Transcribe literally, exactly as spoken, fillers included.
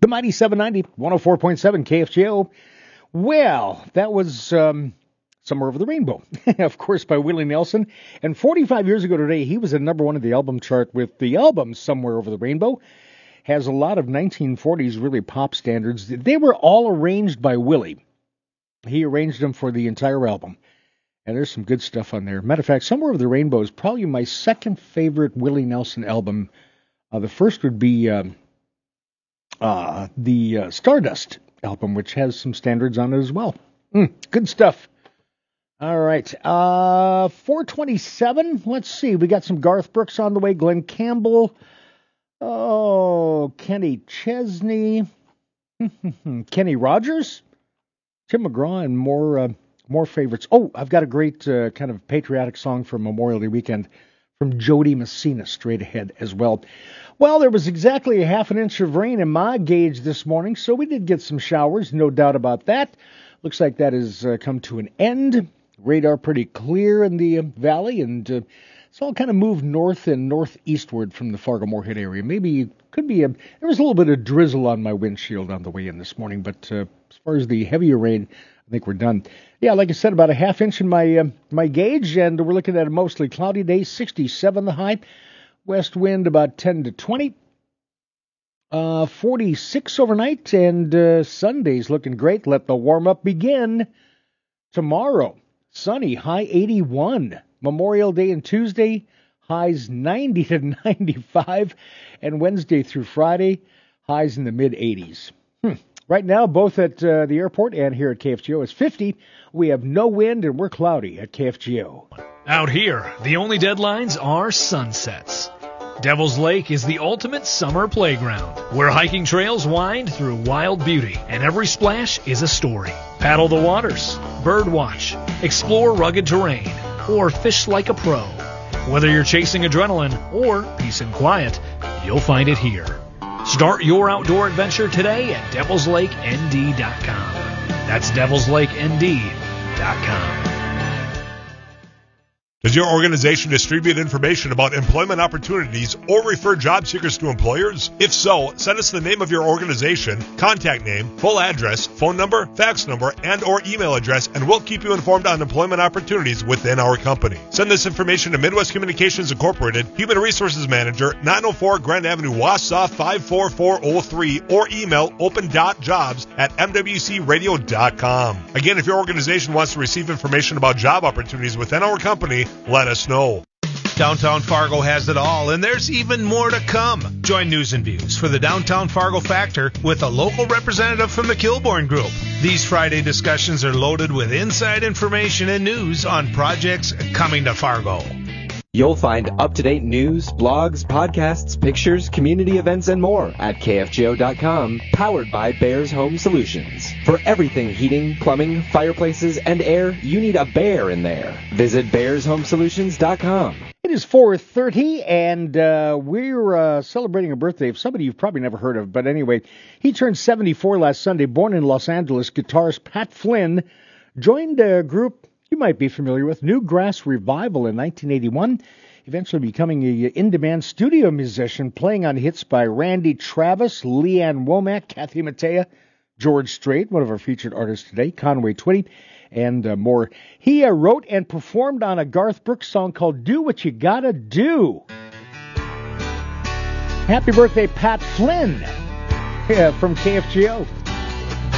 Mighty seven ninety, one oh four point seven K F G O. Well, that was um, Somewhere Over the Rainbow, of course, by Willie Nelson. And forty-five years ago today, he was at number one of the album chart with the album Somewhere Over the Rainbow. Has a lot of nineteen forties really pop standards. They were all arranged by Willie. He arranged them for the entire album. And there's some good stuff on there. Matter of fact, Somewhere Over the Rainbow is probably my second favorite Willie Nelson album. Uh, the first would be um, uh, the uh, Stardust album, which has some standards on it as well. Mm, good stuff. All right. Uh, four twenty-seven. Let's see. We got some Garth Brooks on the way. Glenn Campbell. Oh, Kenny Chesney. Kenny Rogers. Tim McGraw and more... Uh, More favorites. Oh, I've got a great uh, kind of patriotic song for Memorial Day weekend from Jody Messina straight ahead as well. Well, there was exactly a half an inch of rain in my gauge this morning, so we did get some showers, no doubt about that. Looks like that has uh, come to an end. Radar pretty clear in the uh, valley, and uh, it's all kind of moved north and northeastward from the Fargo-Moorhead area. Maybe, could be, a, there was a little bit of drizzle on my windshield on the way in this morning, but uh, as far as the heavier rain, I think we're done. Yeah, like I said, about a half inch in my uh, my gauge, and we're looking at a mostly cloudy day, sixty-seven the high. West wind about ten to twenty. Uh, forty-six overnight, and uh, Sunday's looking great. Let the warm-up begin. Tomorrow, sunny, high eighty-one. Memorial Day and Tuesday, highs ninety to ninety-five. And Wednesday through Friday, highs in the mid-eighties. Hmm. Right now, both at uh, the airport and here at K F G O, it's fifty. We have no wind, and we're cloudy at K F G O. Out here, the only deadlines are sunsets. Devil's Lake is the ultimate summer playground, where hiking trails wind through wild beauty, and every splash is a story. Paddle the waters, bird watch, explore rugged terrain, or fish like a pro. Whether you're chasing adrenaline or peace and quiet, you'll find it here. Start your outdoor adventure today at devils lake n d dot com. That's devils lake n d dot com. Does your organization distribute information about employment opportunities or refer job seekers to employers? If so, send us the name of your organization, contact name, full address, phone number, fax number, and or email address, and we'll keep you informed on employment opportunities within our company. Send this information to Midwest Communications Incorporated, Human Resources Manager, nine oh four Grand Avenue, Wausau, five four four oh three, or email open dot jobs at m w c radio dot com. Again, if your organization wants to receive information about job opportunities within our company, let us know. Downtown Fargo has it all, and there's even more to come. Join News and Views for the Downtown Fargo Factor with a local representative from the Kilbourne Group. These Friday discussions are loaded with inside information and news on projects coming to Fargo. You'll find up-to-date news, blogs, podcasts, pictures, community events, and more at k f g o dot com, powered by Bears Home Solutions. For everything heating, plumbing, fireplaces, and air, you need a bear in there. Visit bears home solutions dot com. It is four thirty, and uh, we're uh, celebrating a birthday of somebody you've probably never heard of. But anyway, he turned seventy-four last Sunday. Born in Los Angeles, guitarist Pat Flynn joined a group you might be familiar with, Newgrass Revival, in nineteen eighty-one, eventually becoming an in-demand studio musician, playing on hits by Randy Travis, Leanne Womack, Kathy Mattea, George Strait, one of our featured artists today, Conway Twitty, and uh, more. He uh, wrote and performed on a Garth Brooks song called Do What You Gotta Do. Happy birthday, Pat Flynn, yeah, from K F G O.